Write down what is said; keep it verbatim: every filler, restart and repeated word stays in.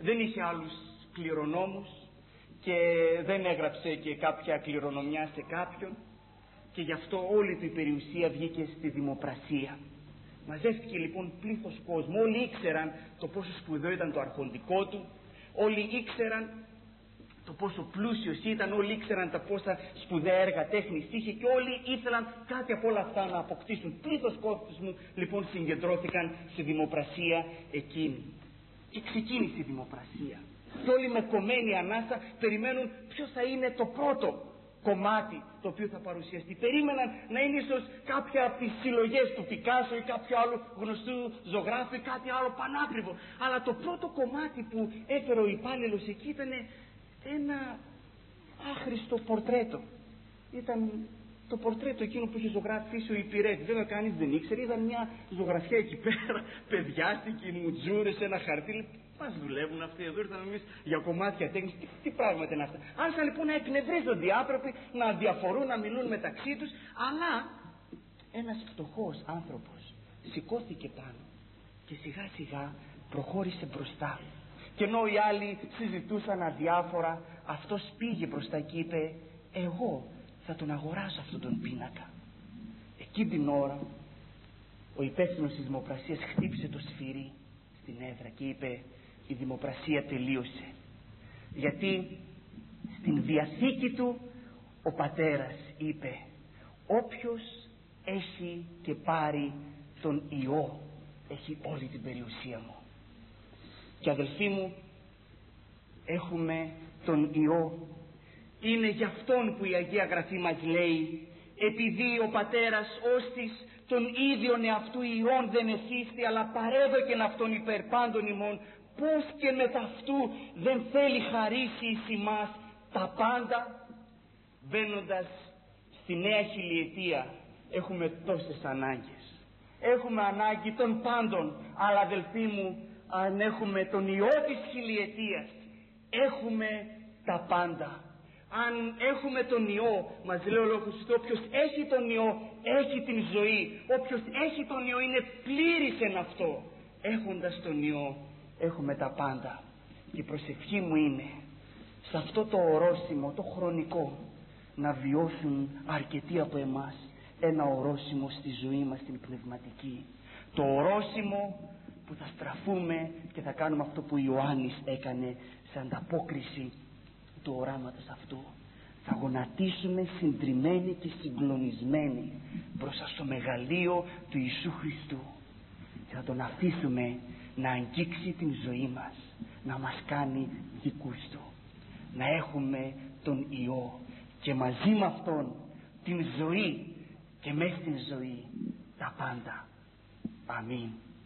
δεν είχε άλλους κληρονόμους και δεν έγραψε και κάποια κληρονομιά σε κάποιον, και γι' αυτό όλη του η περιουσία βγήκε στη δημοπρασία. Μαζεύτηκε λοιπόν πλήθος κόσμου, όλοι ήξεραν το πόσο σπουδαίο ήταν το αρχοντικό του, όλοι ήξεραν το πόσο πλούσιος ήταν, όλοι ήξεραν τα πόσα σπουδαία έργα τέχνης είχε και όλοι ήθελαν κάτι από όλα αυτά να αποκτήσουν. Πλήθος κόσμου λοιπόν συγκεντρώθηκαν στη δημοπρασία εκείνη. Και ξεκίνησε η δημοπρασία. Και όλοι με κομμένη ανάσα περιμένουν ποιο θα είναι το πρώτο κομμάτι το οποίο θα παρουσιαστεί. Περίμεναν να είναι ίσως κάποια από τις συλλογές του Πικάσο ή κάποιο άλλο γνωστού ζωγράφου ή κάτι άλλο πανάκριβο. Αλλά το πρώτο κομμάτι που έφερε ο υπάλληλος εκεί ήταν ένα άχρηστο πορτρέτο. Ήταν το πορτρέτο εκείνο που είχε ζωγραφίσει ο υπηρέτης. Βέβαια κανείς δεν ήξερε, είδαν μια ζωγραφιά εκεί πέρα, παιδιάστηκε, μουτζούρες, ένα χαρτί. Μας δουλεύουν αυτοί εδώ, ήρθαμε εμείς για κομμάτια τέχνης. Τι, τι πράγματα είναι αυτά. Άρχισαν λοιπόν να εκνευρίζονται οι άνθρωποι, να διαφορούν, να μιλούν μεταξύ τους. Αλλά ένας φτωχός άνθρωπος σηκώθηκε πάνω και σιγά σιγά προχώρησε μπροστά. Και ενώ οι άλλοι συζητούσαν αδιάφορα, αυτός πήγε μπροστά και είπε: εγώ θα τον αγοράσω αυτόν τον πίνακα. Εκείνη την ώρα ο υπεύθυνος της δημοπρασίας χτύπησε το σφυρί στην έδρα και είπε: η δημοπρασία τελείωσε. Γιατί στην διαθήκη του ο πατέρας είπε: όποιος έχει και πάρει τον Υιό έχει όλη την περιουσία μου. Και αδελφοί μου, έχουμε τον Υιό. Είναι γι' αυτόν που η Αγία Γραφή μας λέει: επειδή ο πατέρας όστις τον ίδιον εαυτού Υιόν δεν εσύστη, αλλά παρέδοκεν αυτόν υπέρ πάντων ημών, πώς και με ταυτού δεν θέλει χαρίσει εις ημάς τα πάντα. Μπαίνοντας στη νέα χιλιετία έχουμε τόσες ανάγκες. Έχουμε ανάγκη των πάντων, αλλά αδελφοί μου, αν έχουμε τον Υιό της χιλιετίας, έχουμε τα πάντα. Αν έχουμε τον Υιό, μας λέει ο Λόγος του, όποιος έχει τον Υιό έχει την ζωή. Όποιος έχει τον Υιό είναι πλήρης εν αυτό. Έχοντας τον Υιό έχουμε τα πάντα. Και η προσευχή μου είναι σε αυτό το ορόσημο, το χρονικό, να βιώσουν αρκετοί από εμάς ένα ορόσημο στη ζωή μας την πνευματική. Το ορόσημο που θα στραφούμε και θα κάνουμε αυτό που Ιωάννης έκανε σε ανταπόκριση του οράματος αυτού. Θα γονατίσουμε συντριμμένοι και συγκλονισμένοι μπροστά στο μεγαλείο του Ιησού Χριστού και θα τον αφήσουμε να αγγίξει την ζωή μας, να μας κάνει δικούς του, να έχουμε τον Υιό και μαζί με αυτόν την ζωή και μέσα στην ζωή τα πάντα. Αμήν.